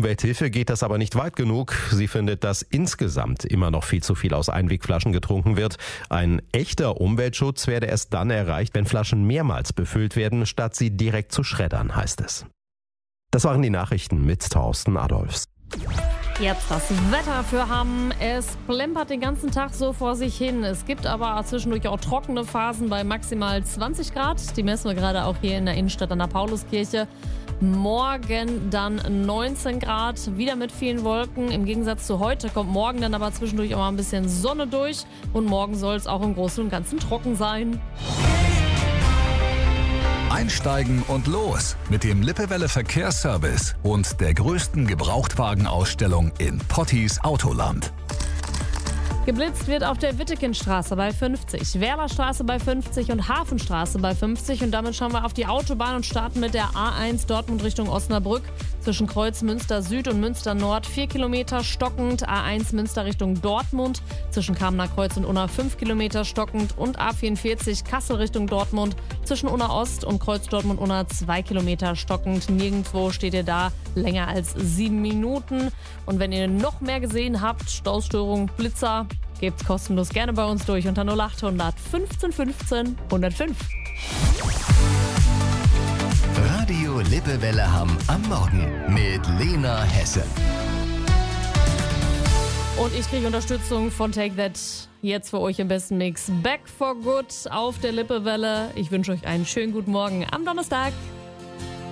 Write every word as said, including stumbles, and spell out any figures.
Umwelthilfe geht das aber nicht weit genug. Sie findet, dass insgesamt immer noch viel zu viel aus Einwegflaschen getrunken wird. Ein echter Umweltschutz werde erst dann erreicht, wenn Flaschen mehrmals befüllt werden, statt sie direkt zu schreddern, heißt es. Das waren die Nachrichten mit Thorsten Adolfs. Jetzt das Wetter für Hamm. Es plempert den ganzen Tag so vor sich hin. Es gibt aber zwischendurch auch trockene Phasen bei maximal zwanzig Grad. Die messen wir gerade auch hier in der Innenstadt an der Pauluskirche. Morgen dann neunzehn Grad, wieder mit vielen Wolken. Im Gegensatz zu heute kommt morgen dann aber zwischendurch auch mal ein bisschen Sonne durch. Und morgen soll es auch im Großen und Ganzen trocken sein. Einsteigen und los mit dem Lippewelle Verkehrsservice und der größten Gebrauchtwagenausstellung in Pottis Autoland. Geblitzt wird auf der Wittekindstraße bei fünfzig, Werlerstraße bei fünfzig und Hafenstraße bei fünfzig. Und damit schauen wir auf die Autobahn und starten mit der A eins Dortmund Richtung Osnabrück. Zwischen Kreuz Münster Süd und Münster Nord vier Kilometer stockend. A eins Münster Richtung Dortmund. Zwischen Kamener Kreuz und Unna fünf Kilometer stockend. Und A vierundvierzig Kassel Richtung Dortmund. Zwischen Unna Ost und Kreuz Dortmund Unna zwei Kilometer stockend. Nirgendwo steht ihr da länger als sieben Minuten. Und wenn ihr noch mehr gesehen habt, Staustörung, Blitzer, gebt's kostenlos gerne bei uns durch unter null achthundert fünfzehn fünfzehn hundertfünf. Radio Lippewelle Hamm am Morgen mit Lena Hesse. Und ich kriege Unterstützung von Take That. Jetzt für euch im besten Mix. Back for Good auf der Lippewelle. Ich wünsche euch einen schönen guten Morgen am Donnerstag.